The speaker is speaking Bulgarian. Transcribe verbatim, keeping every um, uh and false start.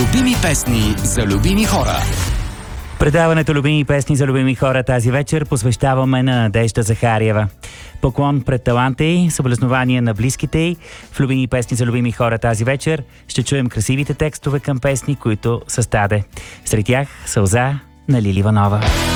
Любими песни за любими хора. Предаването "Любими песни за любими хора" тази вечер посвещаваме на Надежда Захариева. Поклон пред таланта й, съболезнования на близките й. В "Любими песни за любими хора" тази вечер ще чуем красивите текстове към песни, които създаде. Сред тях "Сълза" на Лили Иванова.